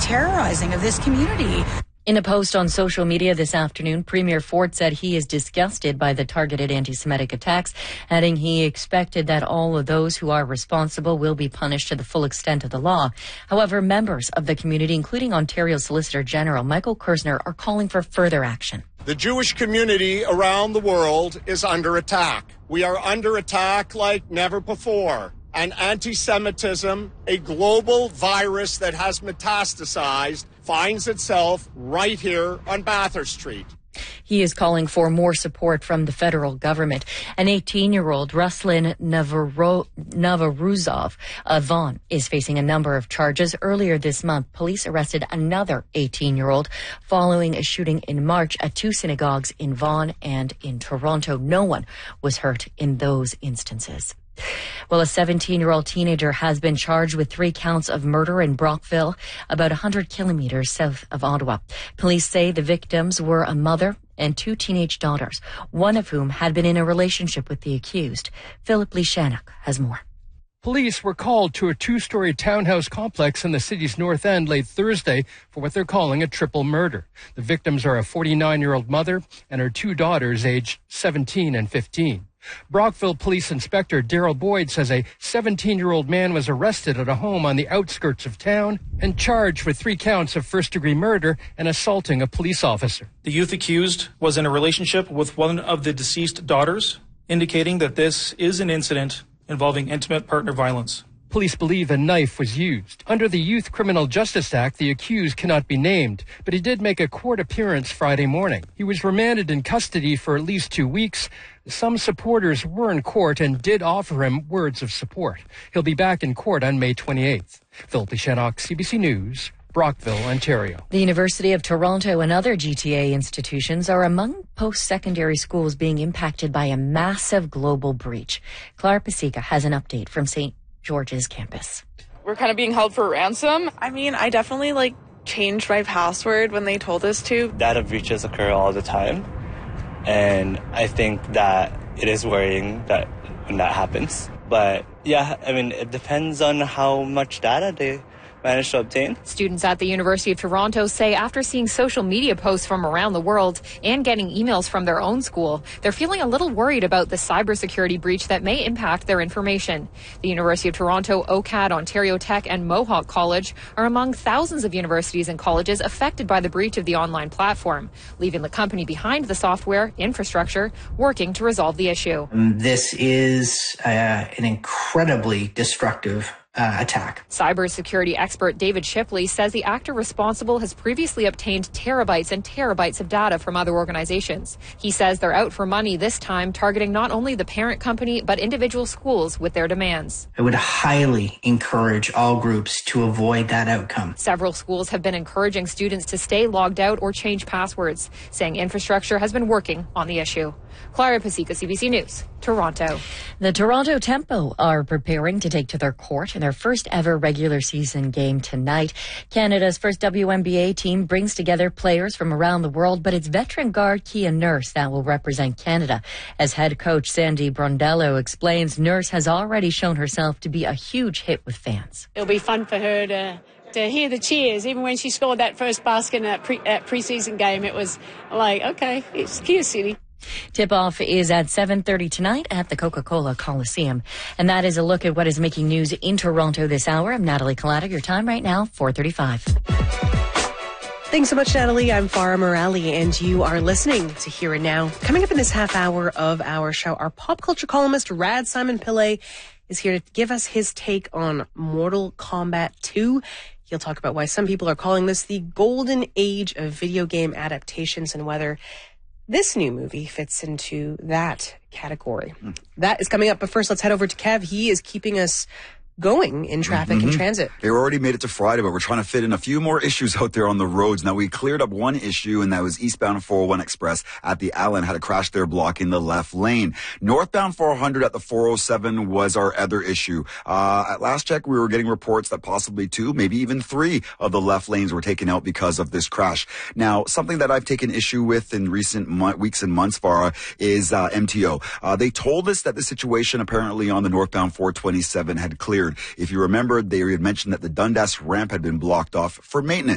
terrorizing of this community. In a post on social media this afternoon, Premier Ford said he is disgusted by the targeted anti-Semitic attacks, adding he expected that all of those who are responsible will be punished to the full extent of the law. However, members of the community, including Ontario Solicitor General Michael Kerzner, are calling for further action. The Jewish community around the world is under attack. We are under attack like never before. And anti-Semitism, a global virus that has metastasized, finds itself right here on Bathurst Street. He is calling for more support from the federal government. An 18-year-old, Ruslan Navaruzov of Vaughan, is facing a number of charges. Earlier this month, police arrested another 18-year-old following a shooting in March at two synagogues in Vaughan and in Toronto. No one was hurt in those instances. Well, a 17-year-old teenager has been charged with 3 counts of murder in Brockville, about 100 kilometers south of Ottawa. Police say the victims were a mother and 2 teenage daughters, one of whom had been in a relationship with the accused. Philip Lishanak has more. Police were called to a 2-story townhouse complex in the city's north end late Thursday for what they're calling a triple murder. The victims are a 49-year-old mother and her 2 daughters aged 17 and 15. Brockville Police Inspector Daryl Boyd says a 17-year-old man was arrested at a home on the outskirts of town and charged with 3 counts of first-degree murder and assaulting a police officer. The youth accused was in a relationship with one of the deceased daughters, indicating that this is an incident involving intimate partner violence. Police believe a knife was used. Under the Youth Criminal Justice Act, the accused cannot be named, but he did make a court appearance Friday morning. He was remanded in custody for at least 2 weeks. Some supporters were in court and did offer him words of support. He'll be back in court on May 28th. Philip Lishanak, CBC News, Brockville, Ontario. The University of Toronto and other GTA institutions are among post-secondary schools being impacted by a massive global breach. Clara Pasica has an update from St. George's campus. We're kind of being held for ransom. I mean, I definitely changed my password when they told us to. Data breaches occur all the time, and I think that it is worrying that when that happens. But yeah, I mean, it depends on how much data they managed to obtain. Students at the University of Toronto say after seeing social media posts from around the world and getting emails from their own school, they're feeling a little worried about the cybersecurity breach that may impact their information. The University of Toronto, OCAD, Ontario Tech, and Mohawk College are among thousands of universities and colleges affected by the breach of the online platform, leaving the company behind the software infrastructure working to resolve the issue. This is an incredibly destructive attack. Cybersecurity expert David Shipley says the actor responsible has previously obtained terabytes and terabytes of data from other organizations. He says they're out for money this time, targeting not only the parent company, but individual schools with their demands. I would highly encourage all groups to avoid that outcome. Several schools have been encouraging students to stay logged out or change passwords, saying infrastructure has been working on the issue. Clara Pasica, CBC News, Toronto. The Toronto Tempo are preparing to take to their court in their first ever regular season game tonight. Canada's first WNBA team brings together players from around the world, but it's veteran guard Kia Nurse that will represent Canada. As head coach Sandy Brondello explains, Nurse has already shown herself to be a huge hit with fans. It'll be fun for her to hear the cheers. Even when she scored that first basket in that preseason game, it was like, okay, it's Kia City. Tip-off is at 7:30 tonight at the Coca-Cola Coliseum. And that is a look at what is making news in Toronto this hour. I'm Natalie Collada. Your time right now, 4:35. Thanks so much, Natalie. I'm Farah Morali, and you are listening to Here and Now. Coming up in this half hour of our show, our pop culture columnist, Rad Simon Pillay, is here to give us his take on Mortal Kombat 2. He'll talk about why some people are calling this the golden age of video game adaptations and whether this new movie fits into that category. That is coming up, but first let's head over to Kev. He is keeping us going in traffic and transit. They already made it to Friday, but we're trying to fit in a few more issues out there on the roads. Now, we cleared up one issue, and that was eastbound 401 Express at the Allen had a crash there blocking the left lane. Northbound 400 at the 407 was our other issue. At last check, we were getting reports that possibly 2, maybe even 3 of the left lanes were taken out because of this crash. Now, something that I've taken issue with in recent weeks and months, Farah, is MTO. They told us that the situation apparently on the northbound 427 had cleared. If you remember, they had mentioned that the Dundas ramp had been blocked off for maintenance.